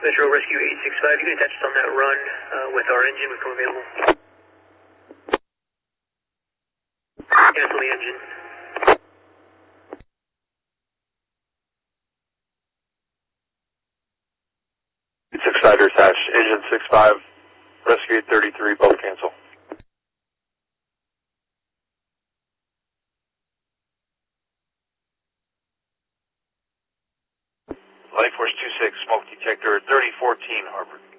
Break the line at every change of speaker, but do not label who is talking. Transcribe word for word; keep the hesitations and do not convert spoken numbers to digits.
Metro Rescue eight six five, you can attach us on that run uh, with our engine, we come available. Cancel the engine.
six five attached, engine six five, Rescue eight thirty-three, both cancel. Light Force two six, smoke detector thirty fourteen, Harvard.